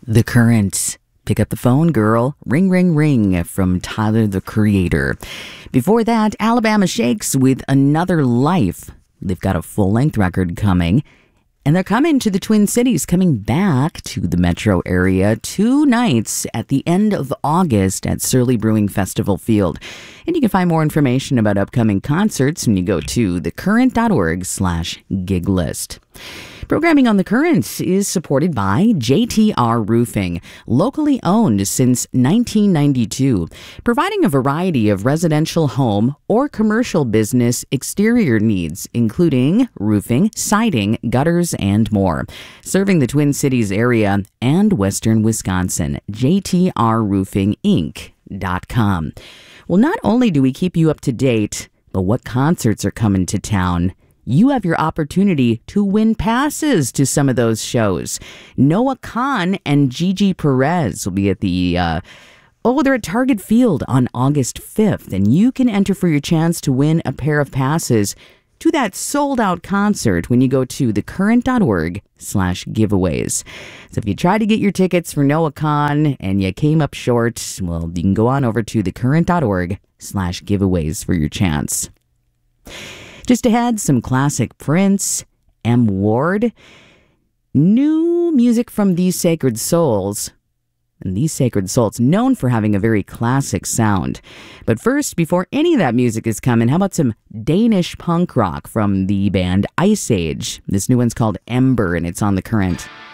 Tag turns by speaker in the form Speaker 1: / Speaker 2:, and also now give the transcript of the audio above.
Speaker 1: The Current. Pick up the phone, girl. Ring, ring, ring from Tyler, the Creator. Before that, Alabama Shakes with Another Life. They've got a full-length record coming. And they're coming to the Twin Cities, coming back to the metro area 2 nights at the end of August at Surly Brewing Festival Field. And you can find more information about upcoming concerts when you go to thecurrent.org/gig list. Programming on The Current is supported by JTR Roofing, locally owned since 1992, providing a variety of residential home or commercial business exterior needs, including roofing, siding, gutters, and more. Serving the Twin Cities area and western Wisconsin, JTRRoofingInc.com. Well, not only do we keep you up to date, but what concerts are coming to town? You have your opportunity to win passes to some of those shows. Noah Kahan and Gigi Perez will be at they're at Target Field on August 5th, and you can enter for your chance to win a pair of passes to that sold-out concert when you go to thecurrent.org/giveaways. So if you try to get your tickets for Noah Kahan and you came up short, well, you can go on over to thecurrent.org/giveaways for your chance. Just ahead, some classic Prince, M. Ward, new music from These Sacred Souls. And These Sacred Souls, known for having a very classic sound. But first, before any of that music is coming, how about some Danish punk rock from the band Ice Age? This new one's called Ember, and it's on The Current.